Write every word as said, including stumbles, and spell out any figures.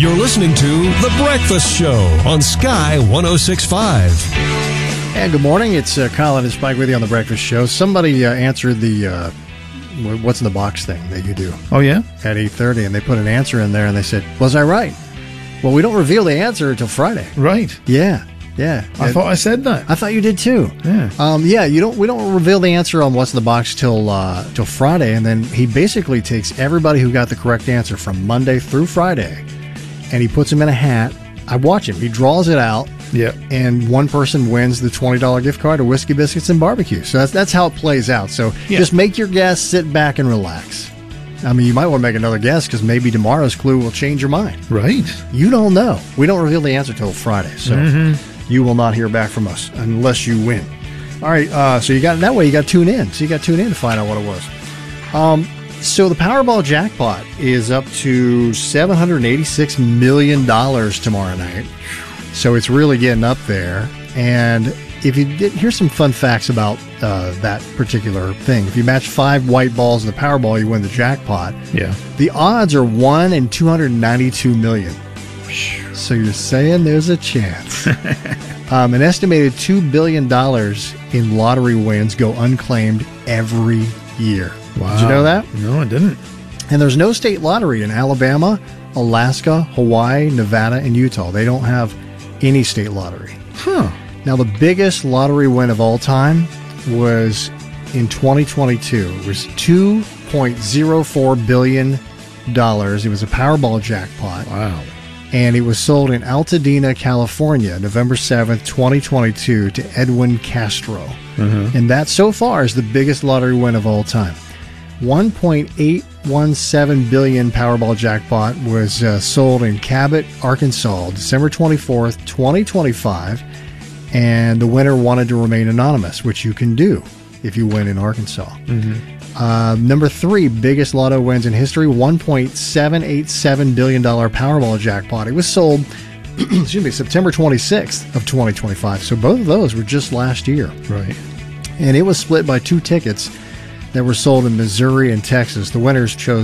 You're listening to The Breakfast Show on Sky one oh six point five. And good morning. It's uh, Colin and Spike with you on The Breakfast Show. Somebody uh, answered the uh, what's in the box thing that you do. Oh, yeah? At eight thirty, and they put an answer in there, and they said, was I right? Well, we don't reveal the answer until Friday. Right. Yeah, yeah. I It- thought I said that. I thought you did too. Yeah. Um, yeah, you don't. We don't reveal the answer on what's in the box till uh, till Friday, and then he basically takes everybody who got the correct answer from Monday through Friday, and he puts them in a hat. I watch him. He draws it out, Yeah. and one person wins the twenty dollars gift card to Whiskey Biscuits and Barbecue. So that's that's how it plays out. So Yeah. just make your guess, sit back, and relax. I mean, you might want to make another guess because maybe tomorrow's clue will change your mind. Right. You don't know. We don't reveal the answer till Friday, so you will not hear back from us unless you win. All right, uh, so you got that way. You got to tune in. So you got to tune in to find out what it was. Um, so the Powerball jackpot is up to seven hundred eighty-six million dollars tomorrow night. So it's really getting up there. And if you get, here's some fun facts about uh, that particular thing. If you match five white balls in the Powerball, you win the jackpot. Yeah. The odds are one in two hundred ninety-two million. So you're saying there's a chance. um, an estimated two billion dollars in lottery wins go unclaimed every year. Wow. Did you know that? No, I didn't. And there's no state lottery in Alabama, Alaska, Hawaii, Nevada, and Utah. They don't have any state lottery. Huh. Now, the biggest lottery win of all time was in twenty twenty-two. It was two point oh four billion dollars. It was a Powerball jackpot. Wow. And it was sold in Altadena, California, November seventh, twenty twenty-two, to Edwin Castro. And that, so far, is the biggest lottery win of all time. one point eight one seven billion dollars Powerball jackpot was uh, sold in Cabot, Arkansas, December twenty-fourth, twenty twenty-five. And the winner wanted to remain anonymous, which you can do if you win in Arkansas. Uh, number three, biggest lotto wins in history, one point seven eight seven billion dollars Powerball jackpot. It was sold, excuse me, September twenty-sixth of twenty twenty-five. So both of those were just last year. Right. And it was split by two tickets that were sold in Missouri and Texas. The winners chose